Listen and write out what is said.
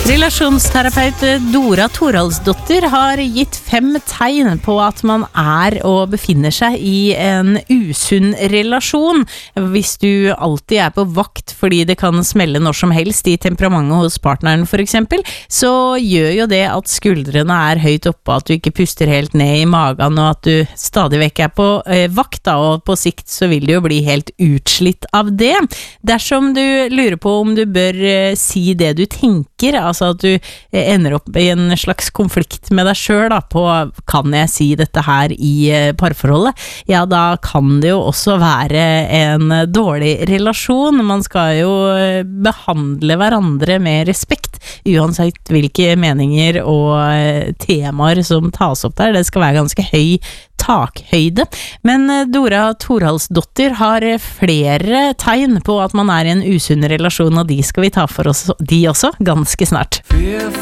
Relasjonsterapeut Dora Thoraldsdottir har gitt 5 tegn på at man og befinner seg i en usunn relasjon. Hvis du alltid på vakt fordi det kan smelle når som helst i temperamentet hos partneren for eksempel, så gjør jo det at skuldrene høyt oppe, at du ikke puster helt ned i magen, og at du stadig vekk på vakt, da, og på sikt så vil du jo bli helt utslitt av det. Dersom du lurer på om du bør si det du tenker, altså at du ender opp i en slags konflikt med deg selv da, på kan jeg si dette her i parforholdet, ja da kan det jo også være en dårlig relasjon. Man skal jo behandle hverandre med respekt, uansett hvilke meninger og temaer som tas opp der. Det skal være ganske høy takhøyde. Men Dora Thoraldsdottir har flere tegn på at man i en usunn relasjon, og de skal vi ta for oss, de også, ganske snart.